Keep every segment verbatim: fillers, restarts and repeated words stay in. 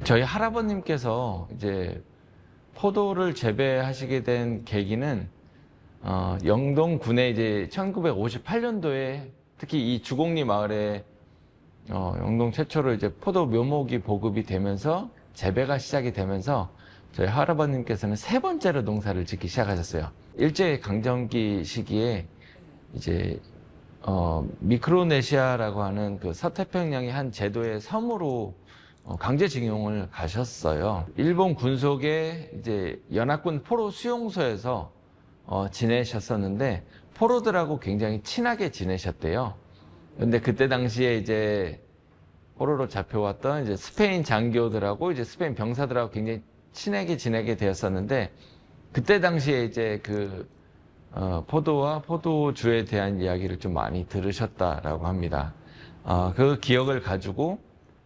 저희 할아버님께서 이제 포도를 재배하시게 된 계기는 어, 영동군에 이제 천구백오십팔 년도에 특히 이 주곡리 마을에 어, 영동 최초로 이제 포도 묘목이 보급이 되면서 재배가 시작이 되면서 저희 할아버님께서는 세 번째로 농사를 짓기 시작하셨어요. 일제 강점기 시기에 이제 어, 미크로네시아라고 하는 그 서태평양의 한 제도의 섬으로 어, 강제징용을 가셨어요. 일본 군속의 이제 연합군 포로 수용소에서 어, 지내셨었는데 포로들하고 굉장히 친하게 지내셨대요. 근데 그때 당시에 이제 포로로 잡혀왔던 이제 스페인 장교들하고 이제 스페인 병사들하고 굉장히 친하게 지내게 되었었는데 그때 당시에 이제 그 어, 포도와 포도주에 대한 이야기를 좀 많이 들으셨다라고 합니다. 어, 그 기억을 가지고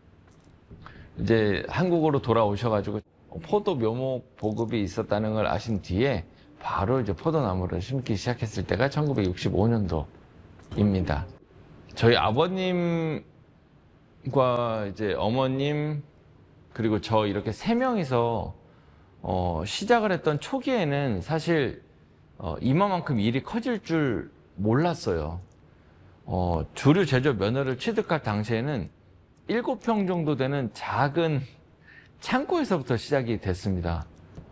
이제 한국으로 돌아오셔가지고 포도 묘목 보급이 있었다는 걸 아신 뒤에 바로 이제 포도나무를 심기 시작했을 때가 천구백육십오 년도입니다. 저희 아버님과 이제 어머님 그리고 저 이렇게 세 명이서 어, 시작을 했던 초기에는 사실 어, 이만큼 일이 커질 줄 몰랐어요. 어, 주류 제조 면허를 취득할 당시에는 일곱 평 정도 되는 작은 창고에서부터 시작이 됐습니다.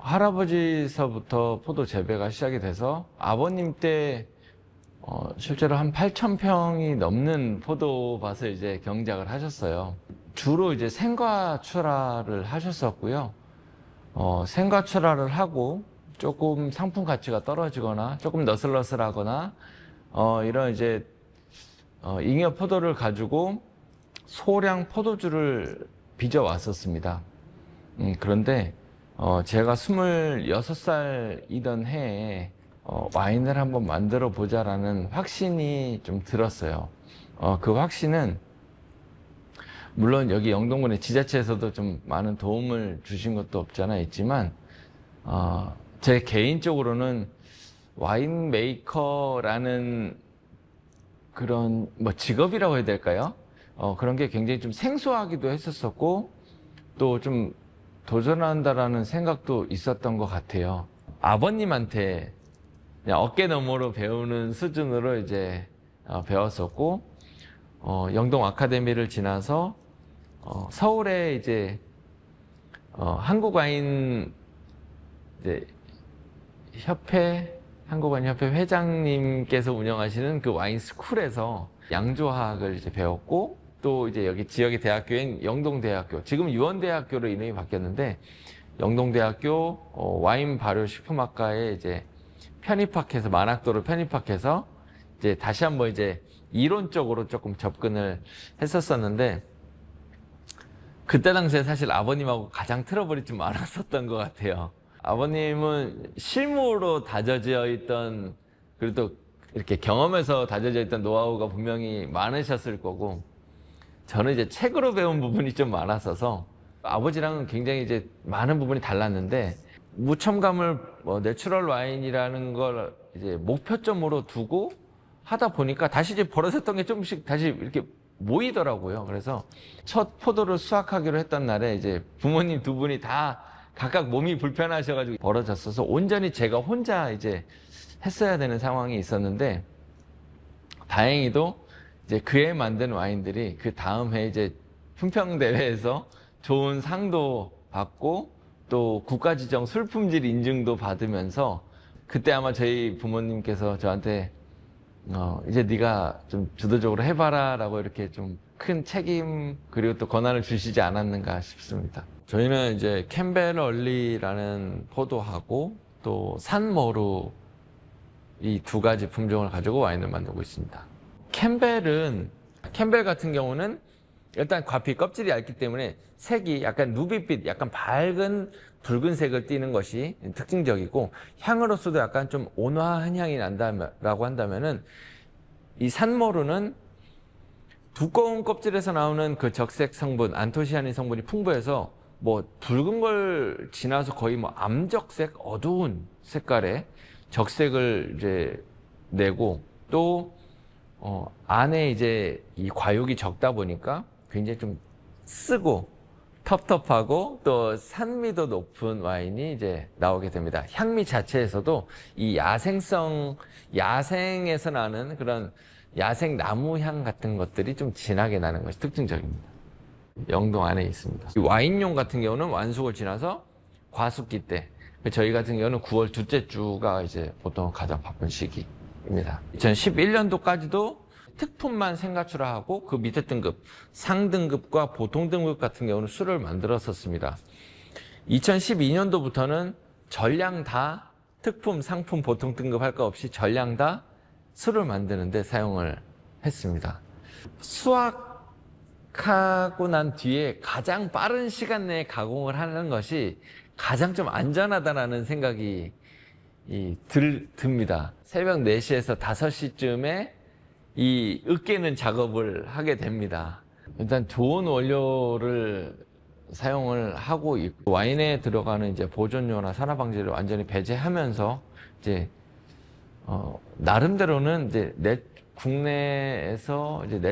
할아버지서부터 포도 재배가 시작이 돼서 아버님 때 어, 실제로 한 팔천 평이 넘는 포도밭을 이제 경작을 하셨어요. 주로 이제 생과 출하를 하셨었고요. 어, 생과 출하를 하고 조금 상품 가치가 떨어지거나 조금 너슬너슬하거나 어, 이런 이제 어, 잉여 포도를 가지고 소량 포도주를 빚어 왔었습니다. 음, 그런데 어, 제가 스물여섯 살이던 해에 어, 와인을 한번 만들어 보자라는 확신이 좀 들었어요. 어, 그 확신은 물론 여기 영동군의 지자체에서도 좀 많은 도움을 주신 것도 없지 않아 있지만 어, 제 개인적으로는 와인 메이커라는 그런 뭐 직업이라고 해야 될까요? 어, 그런 게 굉장히 좀 생소하기도 했었었고 또 좀 도전한다라는 생각도 있었던 것 같아요. 아버님한테 그냥 어깨너머로 배우는 수준으로 이제 어, 배웠었고 어, 영동 아카데미를 지나서 어, 서울에 이제 어, 한국와인 이제 협회 한국와인 협회 회장님께서 운영하시는 그 와인 스쿨에서 양조학을 이제 배웠고 또 이제 여기 지역의 대학교인 영동대학교, 지금 유원대학교로 이름이 바뀌었는데 영동대학교 어, 와인 발효 식품학과에 이제 편입학해서 만학도로 편입학해서 이제 다시 한번 이제 이론적으로 조금 접근을 했었었는데 그때 당시에 사실 아버님하고 가장 트러블이 좀 많았었던 것 같아요. 아버님은 실무로 다져져 있던 그리고 또 이렇게 경험에서 다져져 있던 노하우가 분명히 많으셨을 거고 저는 이제 책으로 배운 부분이 좀 많았어서 아버지랑은 굉장히 이제 많은 부분이 달랐는데 무첨가물 뭐 내추럴 와인이라는 걸 이제 목표점으로 두고 하다 보니까 다시 이제 벌어졌던 게 조금씩 다시 이렇게 모이더라고요. 그래서 첫 포도를 수확하기로 했던 날에 이제 부모님 두 분이 다 각각 몸이 불편하셔가지고 벌어졌어서 온전히 제가 혼자 이제 했어야 되는 상황이 있었는데 다행히도 이제 그해 만든 와인들이 그 다음 해 이제 품평대회에서 좋은 상도 받고 또 국가지정 술품질 인증도 받으면서 그때 아마 저희 부모님께서 저한테 어, 이제 네가 좀 주도적으로 해봐라 라고 이렇게 좀 큰 책임 그리고 또 권한을 주시지 않았는가 싶습니다. 저희는 이제 캠벨얼리라는 포도하고 또 산머루 이 두 가지 품종을 가지고 와인을 만들고 있습니다. 캠벨은 캠벨 같은 경우는 일단 과피 껍질이 얇기 때문에 색이 약간 누비빛, 약간 밝은 붉은색을 띠는 것이 특징적이고 향으로서도 약간 좀 온화한 향이 난다라고 한다면은 이 산모루는 두꺼운 껍질에서 나오는 그 적색 성분, 안토시아닌 성분이 풍부해서 뭐 붉은 걸 지나서 거의 뭐 암적색, 어두운 색깔의 적색을 이제 내고 또 어, 안에 이제 이 과육이 적다 보니까 굉장히 좀 쓰고 텁텁하고 또 산미도 높은 와인이 이제 나오게 됩니다. 향미 자체에서도 이 야생성, 야생에서 나는 그런 야생 나무 향 같은 것들이 좀 진하게 나는 것이 특징적입니다. 영동 안에 있습니다. 와인용 같은 경우는 완숙을 지나서 과숙기 때, 저희 같은 경우는 구월 둘째 주가 이제 보통 가장 바쁜 시기입니다. 이천십일 년도까지도 특품만 생가출하하고 그 밑에 등급, 상등급과 보통 등급 같은 경우는 술을 만들었었습니다. 이천십이 년도부터는 전량 다 특품, 상품, 보통 등급 할 거 없이 전량 다 술을 만드는데 사용을 했습니다. 수확하고 난 뒤에 가장 빠른 시간 내에 가공을 하는 것이 가장 좀 안전하다는 생각이 이 들, 듭니다. 새벽 네 시에서 다섯 시쯤에 이 으깨는 작업을 하게 됩니다. 일단 좋은 원료를 사용을 하고 있고, 와인에 들어가는 이제 보존료나 산화방제를 완전히 배제하면서 이제 어, 나름대로는 이제 내 국내에서 이제 내